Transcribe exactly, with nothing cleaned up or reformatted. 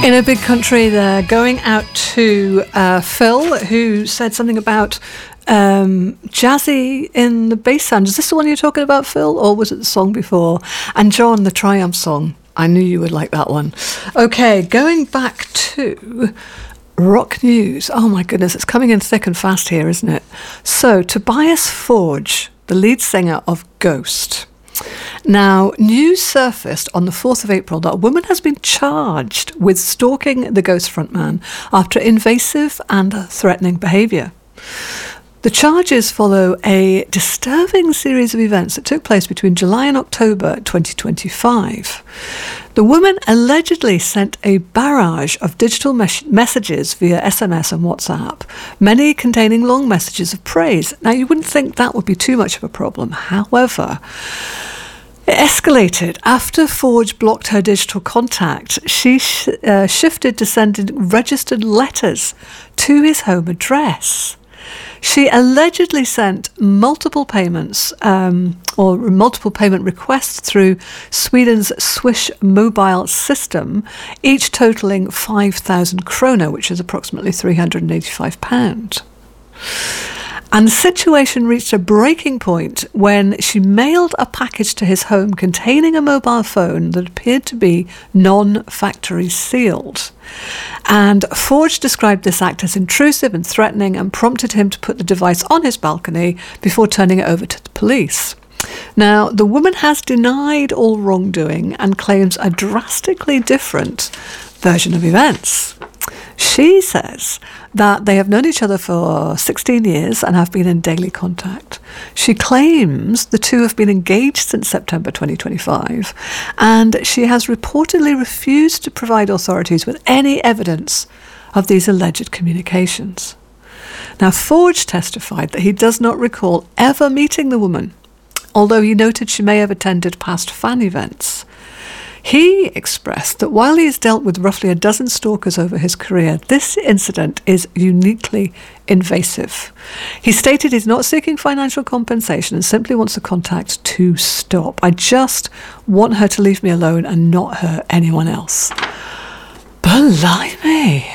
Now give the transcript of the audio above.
In a big country, they're going out to uh, Phil, who said something about um, jazzy in the bass sound. Is this the one you're talking about, Phil, or was it the song before? And John, the Triumph song. I knew you would like that one. Okay, going back to rock news. Oh my goodness, it's coming in thick and fast here, isn't it? So, Tobias Forge, the lead singer of Ghost. Now, news surfaced on the fourth of April that a woman has been charged with stalking the Ghost frontman after invasive and threatening behaviour. The charges follow a disturbing series of events that took place between July and October twenty twenty-five. The woman allegedly sent a barrage of digital mes- messages via S M S and WhatsApp, many containing long messages of praise. Now, you wouldn't think that would be too much of a problem. However, it escalated after Forge blocked her digital contact. She sh- uh, shifted to sending registered letters to his home address. She allegedly sent multiple payments um, or multiple payment requests through Sweden's Swish mobile system, each totalling five thousand krona, which is approximately three hundred eighty-five pounds. And the situation reached a breaking point when she mailed a package to his home containing a mobile phone that appeared to be non-factory sealed. And Forge described this act as intrusive and threatening and prompted him to put the device on his balcony before turning it over to the police. Now, the woman has denied all wrongdoing and claims a drastically different version of events. She says that they have known each other for sixteen years and have been in daily contact. She claims the two have been engaged since September twenty twenty-five, and she has reportedly refused to provide authorities with any evidence of these alleged communications. Now, Forge testified that he does not recall ever meeting the woman, although he noted she may have attended past fan events. He expressed that while he has dealt with roughly a dozen stalkers over his career, this incident is uniquely invasive. He stated he's not seeking financial compensation and simply wants the contact to stop. I just want her to leave me alone and not hurt anyone else. Blimey.